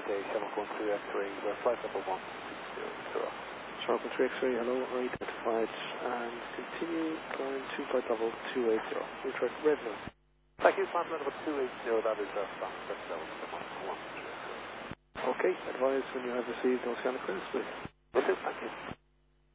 Day, Shamrock 13 X-ray, flight level 1600. Sharp 3 X-ray, hello, identified, and continue climb 2 flight level 280. We track red now. Thank you, climb level 280, that is flight level 1. Okay, advise when you have received Oceanic clearance, please. Will do, thank you.